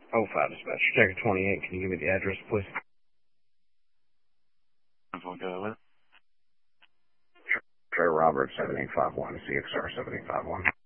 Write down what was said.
Oh, 5 dispatch. Checker 28. Can you give me the address, please? We'll go with Trey Roberts, 7851, CXR 7851.